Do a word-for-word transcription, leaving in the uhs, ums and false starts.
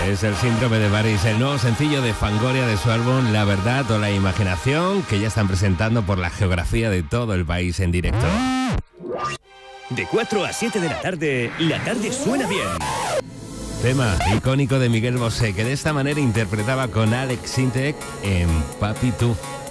Es el síndrome de París, el nuevo sencillo de Fangoria de su álbum La Verdad o la Imaginación, que ya están presentando por la geografía de todo el país en directo. De cuatro a siete de la tarde, la tarde suena bien. Tema icónico de Miguel Bosé, que de esta manera interpretaba con Alex Sintek en Papi Tú.